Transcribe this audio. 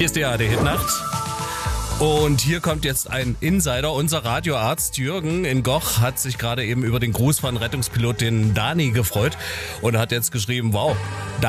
Hier ist die ARD-Hitnacht. Und hier kommt jetzt ein Insider. Unser Radioarzt Jürgen in Goch hat sich gerade eben über den Gruß von Rettungspilot den Dani gefreut und hat jetzt geschrieben, wow,